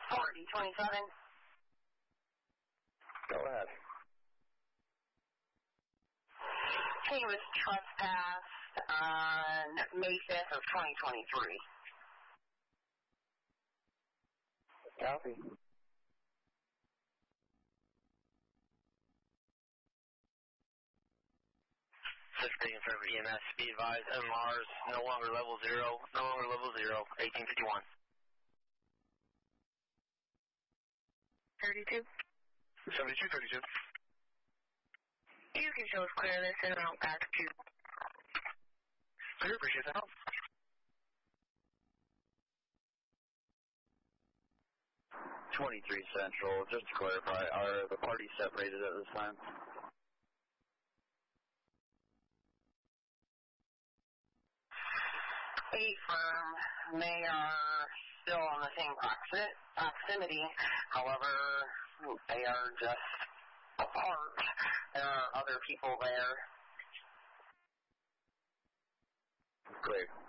4027. Go ahead. He was trespassed on May 5th of 2023. Copy. 16 for EMS, be advised, MRs no longer level 0, 1851. 32. 7232. You can show us clear this and I'll back to you. Clear, appreciate the help. 23 Central, just to clarify, are the parties separated at this time? Affirm, they are still on the same proximity. However, they are just apart. There are other people there. Great.